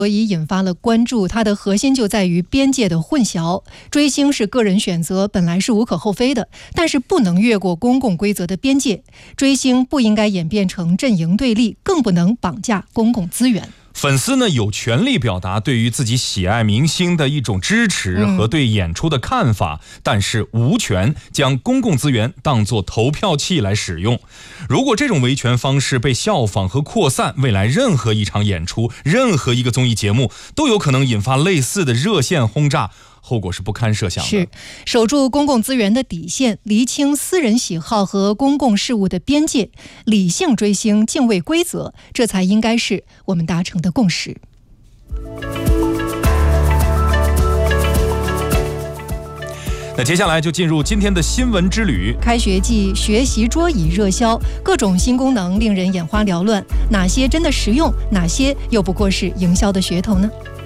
所以引发了关注，它的核心就在于边界的混淆。追星是个人选择，本来是无可厚非的，但是不能越过公共规则的边界。追星不应该演变成阵营对立，更不能绑架公共资源。 粉丝呢有权利表达对于自己喜爱明星的一种支持和对演出的看法，但是无权将公共资源当作投票器来使用。如果这种维权方式被效仿和扩散，未来任何一场演出、任何一个综艺节目都有可能引发类似的热线轰炸，后果是不堪设想的。 是守住公共资源的底线，厘清私人喜好和公共事务的边界，理性追星，敬畏规则，这才应该是我们达成的共识。 那接下来就进入今天的新闻之旅。 开学季学习桌椅热销，各种新功能令人眼花缭乱，哪些真的实用，哪些又不过是营销的噱头呢？